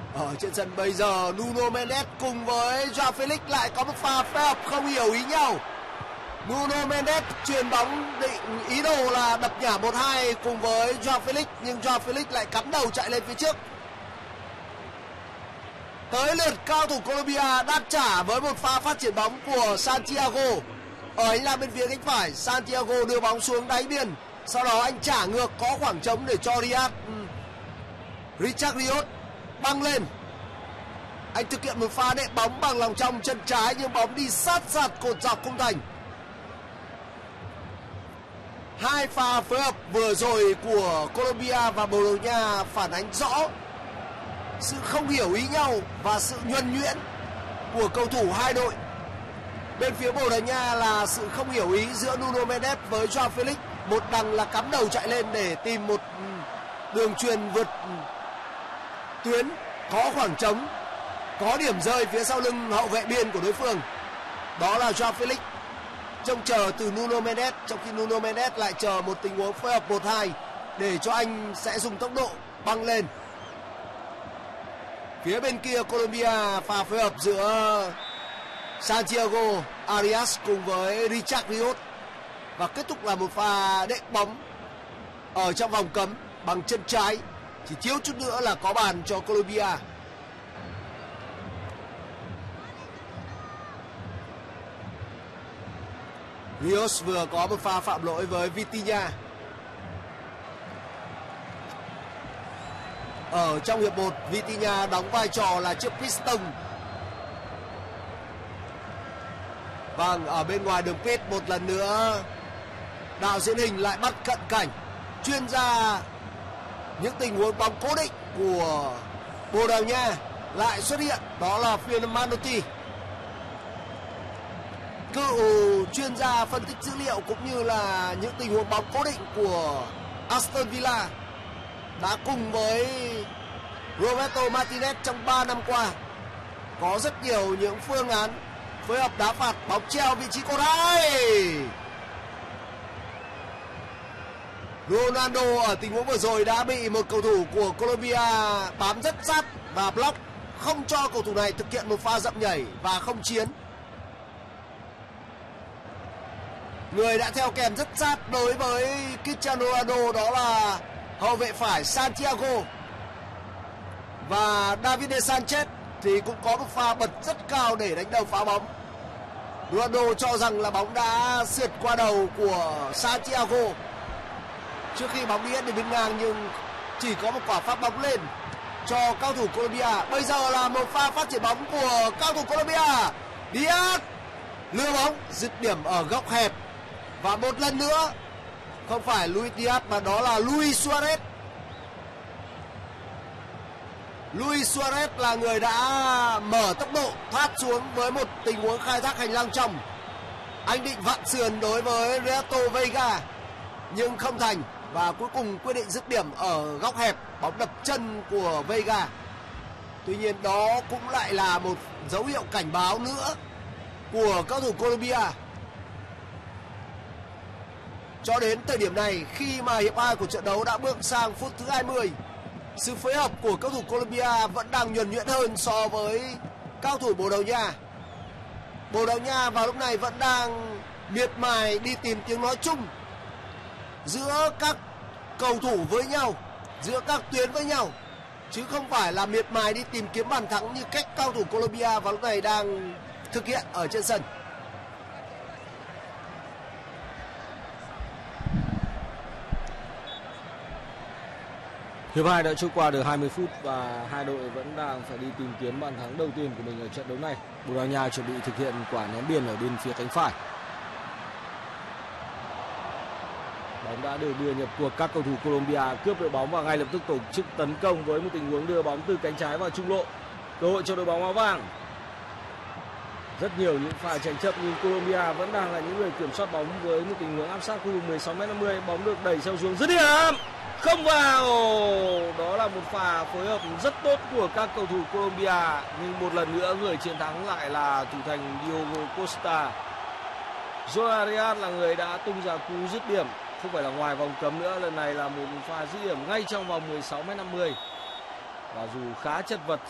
Ở trên sân bây giờ Nuno Mendes cùng với Joao Felix lại có một pha phối hợp không hiểu ý nhau. Nuno Mendes chuyền bóng định ý đồ là đập nhả 1-2 cùng với Joao Felix, nhưng Joao Felix lại cắm đầu chạy lên phía trước. Tới lượt cao thủ Colombia đáp trả với một pha phát triển bóng của Santiago. Ở hành lang bên phía cánh phải, Santiago đưa bóng xuống đáy biên, sau đó anh trả ngược, có khoảng trống để cho Richard Rios băng lên. Anh thực hiện một pha đệm bóng bằng lòng trong chân trái, nhưng bóng đi sát cột dọc khung thành. Hai pha phối hợp vừa rồi của Colombia và Bồ Đào Nha phản ánh rõ sự không hiểu ý nhau và sự nhuần nhuyễn của cầu thủ hai đội. Bên phía Bồ Đào Nha là sự không hiểu ý giữa Nuno Mendes với Joao Felix. Một đằng là cắm đầu chạy lên để tìm một đường chuyền vượt tuyến, có khoảng trống, có điểm rơi phía sau lưng hậu vệ biên của đối phương. Đó là Joao Felix trông chờ từ Nuno Mendes, trong khi Nuno Mendes lại chờ một tình huống phối hợp 1-2 để cho anh sẽ dùng tốc độ băng lên. Phía bên kia Colombia, pha phối hợp giữa Santiago Arias cùng với Richard Rios và kết thúc là một pha đệm bóng ở trong vòng cấm bằng chân trái, chỉ thiếu chút nữa là có bàn cho Colombia. Rios vừa có một pha phạm lỗi với Vitinha. Ở trong hiệp 1, Vitinha đóng vai trò là chiếc piston. Vâng, ở bên ngoài đường pit một lần nữa đạo diễn hình lại bắt cận cảnh chuyên gia những tình huống bóng cố định của Bồ Đào Nha lại xuất hiện, đó là Phil Manotti, cựu chuyên gia phân tích dữ liệu cũng như là những tình huống bóng cố định của Aston Villa, đã cùng với Roberto Martinez trong 3 năm qua có rất nhiều những phương án phối hợp đá phạt bóng treo vị trí cột 2. Ronaldo ở tình huống vừa rồi đã bị một cầu thủ của Colombia bám rất sát và block, không cho cầu thủ này thực hiện một pha dậm nhảy và không chiến. Người đã theo kèm rất sát đối với Cristiano Ronaldo đó là hậu vệ phải Santiago, và Davide Sanchez thì cũng có một pha bật rất cao để đánh đầu phá bóng. Ronaldo cho rằng là bóng đã sượt qua đầu của Santiago trước khi bóng đi hết đến bên ngang, nhưng chỉ có một quả phát bóng lên cho cao thủ Colombia. Bây giờ là một pha phát triển bóng của cao thủ Colombia. Diaz lừa bóng dứt điểm ở góc hẹp, và một lần nữa không phải Luis Diaz mà đó là Luis Suarez. Luis Suarez là người đã mở tốc độ thoát xuống với một tình huống khai thác hành lang trong. Anh định vặn sườn đối với Renato Veiga nhưng không thành, và cuối cùng quyết định dứt điểm ở góc hẹp, bóng đập chân của Veiga. Tuy nhiên đó cũng lại là một dấu hiệu cảnh báo nữa của cao thủ Colombia. Cho đến thời điểm này, khi mà hiệp 2 của trận đấu đã bước sang phút thứ 20, sự phối hợp của cao thủ Colombia vẫn đang nhuần nhuyễn hơn so với cao thủ Bồ Đào Nha. Bồ Đào Nha vào lúc này vẫn đang miệt mài đi tìm tiếng nói chung giữa các cầu thủ với nhau, giữa các tuyến với nhau, chứ không phải là miệt mài đi tìm kiếm bàn thắng như cách cao thủ Colombia vào lúc này đang thực hiện ở trên sân. Hiệp 2 đã trôi qua được 20 phút và hai đội vẫn đang phải đi tìm kiếm bàn thắng đầu tiên của mình ở trận đấu này. Bồ Đào Nha chuẩn bị thực hiện quả ném biên ở bên phía cánh phải. Bóng đã được đưa nhập cuộc, các cầu thủ Colombia cướp đội bóng và ngay lập tức tổ chức tấn công với một tình huống đưa bóng từ cánh trái vào trung lộ. Cơ hội cho đội bóng áo vàng. Rất nhiều những pha tranh chấp nhưng Colombia vẫn đang là những người kiểm soát bóng với một tình huống áp sát khu vực 16m50. Bóng được đẩy sâu xuống, dứt điểm không vào. Đó là một pha phối hợp rất tốt của các cầu thủ Colombia, nhưng một lần nữa người chiến thắng lại là thủ thành Diogo Costa. Joao Arias là người đã tung ra cú dứt điểm, không phải là ngoài vòng cấm nữa, lần này là một pha dứt điểm ngay trong vòng 16m50. Và dù khá chật vật